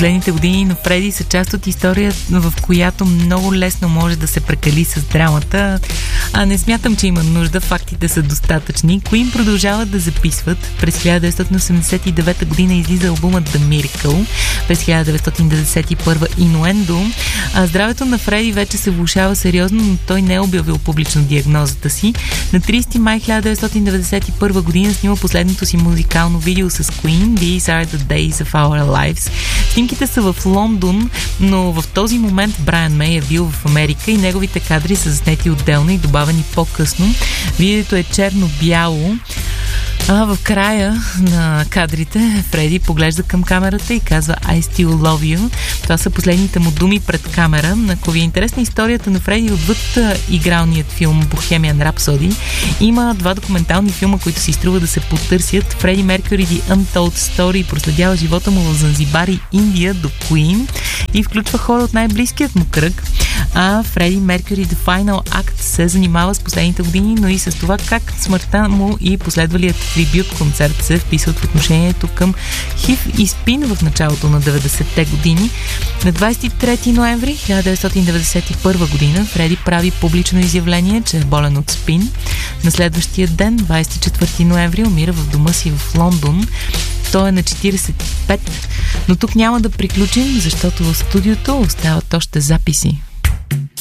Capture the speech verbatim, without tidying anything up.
Последните години на Фреди са част от история, в която много лесно може да се прекали с драмата. А не смятам, че има нужда. Фактите са достатъчни. Queen продължават да записват. През хиляда деветстотин осемдесет и девета година излиза албумът The Miracle. През хиляда деветстотин деветдесет и първа Innuendo. А здравето на Фреди вече се влошава сериозно, но той не е обявил публично диагнозата си. На тридесети май хиляда деветстотин деветдесет и първа година снима последното си музикално видео с Queen These are the days of our lives. Снимките са в Лондон, но в този момент Брайан Мей е бил в Америка и неговите кадри са заснети отделно и добавени по-късно. Видеото е черно-бяло. А в края на кадрите Фреди поглежда към камерата и казва I still love you. Това са последните му думи пред камера. Ако ви е интересна историята на Фреди отвъд игралният филм Bohemian Rhapsody, има два документални филма, които си струва да се потърсят. Фреди Меркюри The Untold Story проследява живота му в Занзибар и Индия до Queen и включва хора от най-близкият му кръг. А Фреди Меркюри The Final Act се занимава с последните години, но и с това как смъртта му и последвалият трибют концерт се вписват в отношението към хив и спин в началото на деветдесетте години. На двадесет и трети ноември хиляда деветстотин деветдесет и първа година Фреди прави публично изявление, че е болен от спин. На следващия ден, двадесет и четвърти ноември, умира в дома си в Лондон. Той е на четиридесет и пет, но тук няма да приключим, защото в студиото остават още записи.